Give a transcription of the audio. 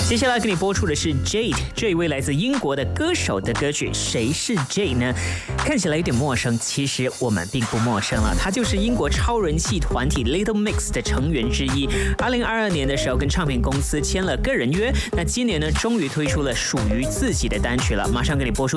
接下来给你播出的是 Jade 这一位来自英国的歌手的歌曲。谁是 Jade 呢？看起来有点陌生，其实我们并不陌生了。他就是英国超人气团体 Little Mix 的成员之一。2022年的时候跟唱片公司签了个人约，那今年呢终于推出了属于自己的单曲了。马上给你播出